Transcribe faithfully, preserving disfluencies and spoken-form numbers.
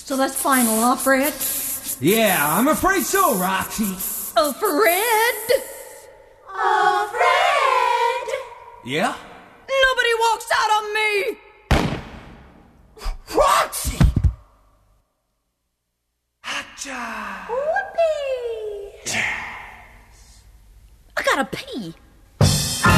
So that's final, huh, Fred? Yeah, I'm afraid so, Roxy. Oh, Fred! Oh, Fred! Yeah? Nobody walks out on me! Roxy! Hotcha! Whoopee! I gotta pee.